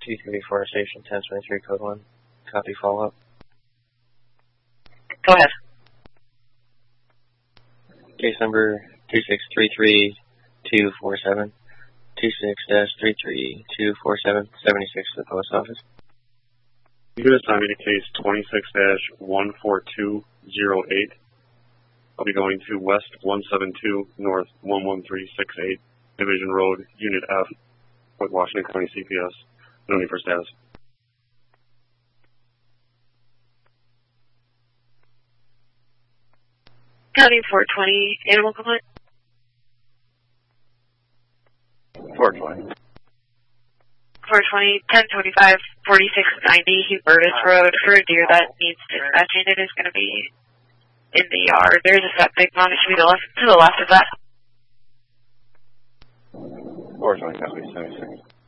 230 Forestation 1023 code 1. Copy follow-up. Go ahead. Case number 2633247, 26-33247, 76 to the post office. You can assign me to case 26-14208. I'll be going to West 172, North 11368, Division Road, Unit F, with Washington County CPS. No need for status. County 420, animal complaint? 420. 420, 1025, 4690, Hubertus Road, for a deer that needs dispatching. It is going to be in the yard. There's a septic on it. Should be to the left of that. 420, copy, 76.